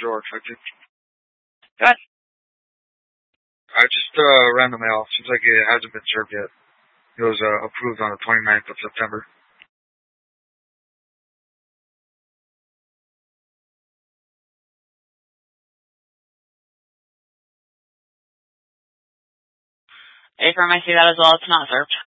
drawer affected. Good. I just ran the mail. Seems like it hasn't been served yet. It was approved on the 29th of September. Affirm, I see that as well. It's not served.